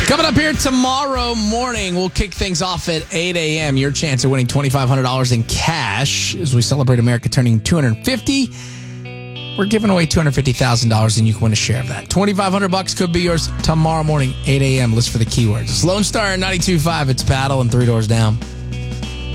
Coming up here tomorrow morning, we'll kick things off at 8 a.m. Your chance of winning $2,500 in cash as we celebrate America turning 250. We're giving away $250,000 and you can win a share of that. $2,500 could be yours tomorrow morning, 8 a.m. List for the keywords. It's Lone Star 92.5. It's Battle and Three Doors Down.